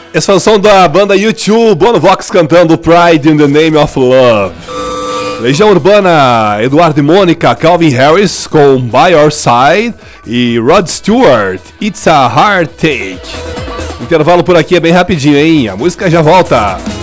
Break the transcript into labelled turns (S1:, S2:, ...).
S1: Essa foi o som da banda U2, Bono Vox cantando Pride in the Name of Love. Legião Urbana, Eduardo e Mônica, Calvin Harris com By Your Side e Rod Stewart, It's a Hard Take. Intervalo por aqui é bem rapidinho, hein? A música já volta.